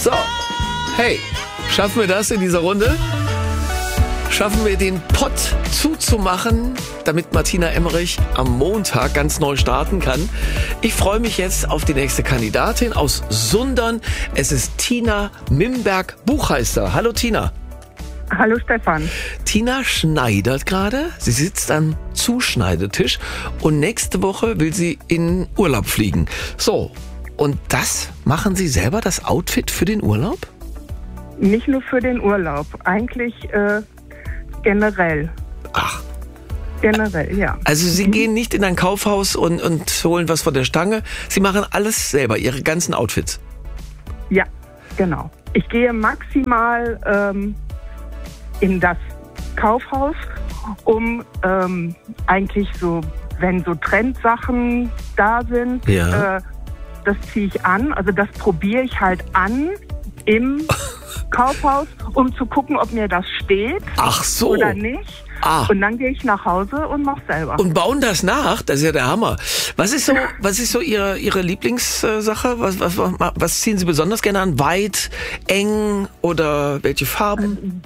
So, hey, schaffen wir das in dieser Runde? Schaffen wir den Pott zuzumachen, damit Martina Emmerich am Montag ganz neu starten kann? Ich freue mich jetzt auf die nächste Kandidatin aus Sundern. Es ist Tina Mimberg-Buchheister. Hallo Tina. Hallo Stefan. Tina schneidert gerade. Sie sitzt am Zuschneidetisch und nächste Woche will sie in Urlaub fliegen. So, und das machen Sie selber, das Outfit für den Urlaub? Nicht nur für den Urlaub, eigentlich generell. Ach. Generell, ja. Also Sie gehen nicht in ein Kaufhaus und holen was von der Stange. Sie machen alles selber, Ihre ganzen Outfits. Ja, genau. Ich gehe maximal in das Kaufhaus, um eigentlich so, wenn so Trendsachen da sind, Ja. das ziehe ich an. Also das probiere ich halt an im Kaufhaus, um zu gucken, ob mir das steht. Ach so. Oder nicht. Ah. Und dann gehe ich nach Hause und mache selber. Und bauen das nach? Das ist ja der Hammer. Was ist so Ihre Lieblingssache? Was ziehen Sie besonders gerne an? Weit, eng oder welche Farben?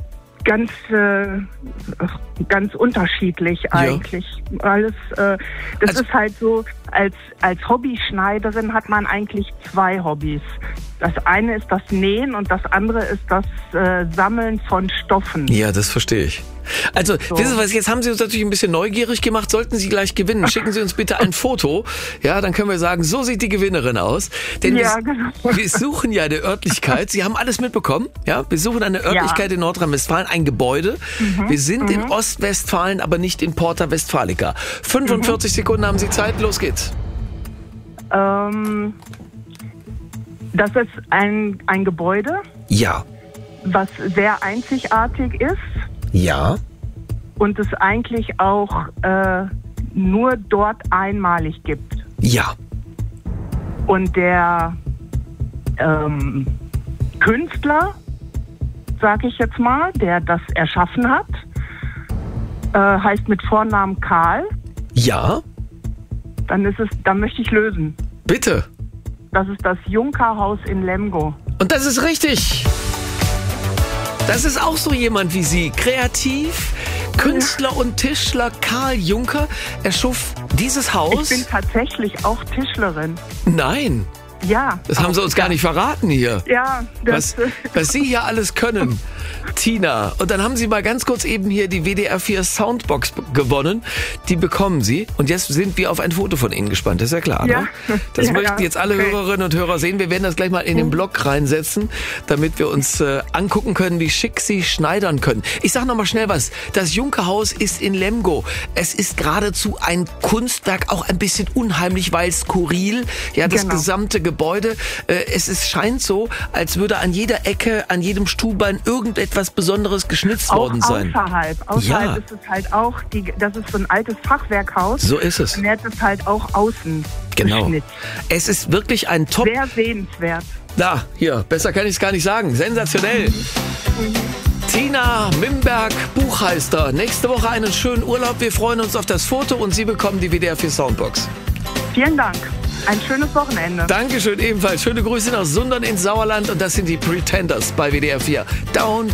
Ganz unterschiedlich eigentlich. Ja. Alles, das ist halt so, als Hobbyschneiderin hat man eigentlich zwei Hobbys. Das eine ist das Nähen und das andere ist das Sammeln von Stoffen. Ja, das verstehe ich. Also, wissen Sie was, jetzt haben Sie uns natürlich ein bisschen neugierig gemacht. Sollten Sie gleich gewinnen, schicken Sie uns bitte ein Foto. Ja, dann können wir sagen, so sieht die Gewinnerin aus. Denn wir suchen ja eine Örtlichkeit. Sie haben alles mitbekommen. Ja, wir suchen eine Örtlichkeit in Nordrhein-Westfalen, ein Gebäude. Wir sind in Ostwestfalen, aber nicht in Porta Westfalica. 45 Sekunden haben Sie Zeit. Los geht's. Das ist ein Gebäude. Ja. Was sehr einzigartig ist. Ja. Und es eigentlich auch nur dort einmalig gibt. Ja. Und der Künstler, sage ich jetzt mal, der das erschaffen hat, heißt mit Vornamen Karl. Ja. Dann möchte ich lösen. Bitte. Das ist das Junker-Haus in Lemgo. Und das ist richtig. Das ist auch so jemand wie Sie. Kreativ, Künstler und Tischler Karl Junker. Er schuf dieses Haus. Ich bin tatsächlich auch Tischlerin. Nein. Ja. Das haben Sie uns gar nicht verraten hier. Ja. Was Sie hier alles können. Tina. Und dann haben Sie mal ganz kurz eben hier die WDR 4 Soundbox gewonnen. Die bekommen Sie. Und jetzt sind wir auf ein Foto von Ihnen gespannt. Das ist ja klar, ja. Ne? Das möchten jetzt alle Hörerinnen und Hörer sehen. Wir werden das gleich mal in den Blog reinsetzen, damit wir uns angucken können, wie schick Sie schneidern können. Ich sage noch mal schnell was. Das Junkerhaus ist in Lemgo. Es ist geradezu ein Kunstwerk, auch ein bisschen unheimlich, weil skurril. Ja, das gesamte Gebäude. Scheint so, als würde an jeder Ecke, an jedem Stuhlbein irgendetwas Besonderes geschnitzt worden sein. Außerhalb ist es halt auch, das ist so ein altes Fachwerkhaus. So ist es. Und jetzt ist halt auch außen geschnitzt. Es ist wirklich ein Top. Sehr sehenswert. Da, hier, besser kann ich es gar nicht sagen. Sensationell. Tina Mimberg-Buchheister. Nächste Woche einen schönen Urlaub. Wir freuen uns auf das Foto und Sie bekommen die WDR 4 Soundbox. Vielen Dank. Ein schönes Wochenende. Dankeschön ebenfalls. Schöne Grüße nach Sundern ins Sauerland und das sind die Pretenders bei WDR 4. Down